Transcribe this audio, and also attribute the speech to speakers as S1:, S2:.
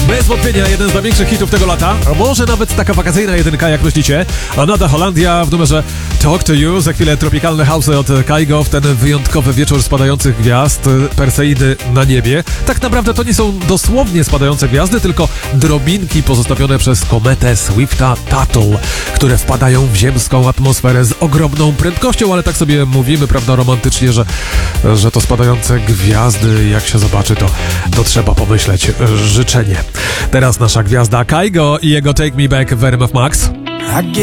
S1: Bez wątpienia jeden z największych hitów tego lata, a może nawet taka wakacyjna jedynka, jak myślicie. Anada Holandia w numerze Talk to You, za chwilę tropikalne house od Kygo w ten wyjątkowy wieczór spadających gwiazd, Perseidy na niebie. Tak naprawdę to nie są dosłownie spadające gwiazdy, tylko drobinki pozostawione przez kometę Swifta Tuttle, które wpadają w ziemską atmosferę z ogromną prędkością, ale tak sobie mówimy, prawda, romantycznie, że to spadające gwiazdy, jak się zobaczy, to trzeba pomyśleć. Życzenie. Teraz nasza gwiazda Kygo i jego Take Me Back w RMF Max.